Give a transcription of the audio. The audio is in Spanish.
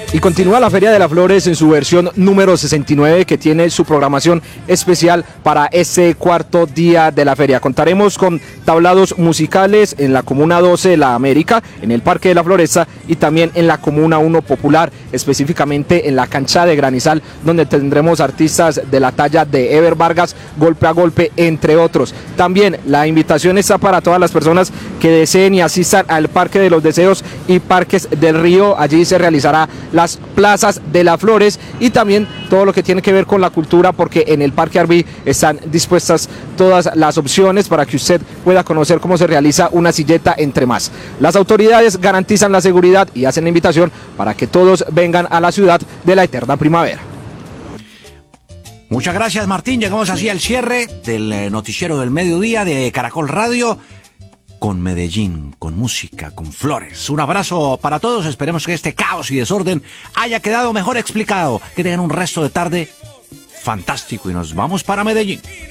Y continúa la Feria de las Flores en su versión número 69, que tiene su programación especial para este cuarto día de la feria. Contaremos con tablados musicales en la Comuna 12 de la América, en el Parque de la Floresta y también en la Comuna 1 Popular, específicamente en la cancha de Granizal, donde tendremos artistas de la talla de Ever Vargas, Golpe a Golpe, entre otros. También la invitación está para todas las personas que deseen y asistan al Parque de los Deseos y Parques del Río. Allí se realizará las plazas de las flores y también todo lo que tiene que ver con la cultura, porque en el Parque Arví están dispuestas todas las opciones para que usted pueda conocer cómo se realiza una silleta, entre más. Las autoridades garantizan la seguridad y hacen la invitación para que todos vengan a la ciudad de la eterna primavera. Muchas gracias, Martín. Llegamos así al cierre del noticiero del mediodía de Caracol Radio, con Medellín, con música, con flores. Un abrazo para todos. Esperemos que este caos y desorden haya quedado mejor explicado. Que tengan un resto de tarde fantástico y nos vamos para Medellín.